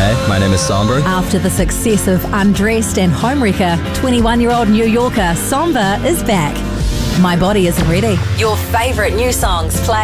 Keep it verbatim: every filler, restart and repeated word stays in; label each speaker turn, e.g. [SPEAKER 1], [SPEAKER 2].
[SPEAKER 1] Hey, my name is Somber.
[SPEAKER 2] After the success of Undressed and Homewrecker, twenty-one-year-old New Yorker Somber is back. My Body Isn't Ready. Your favourite new songs play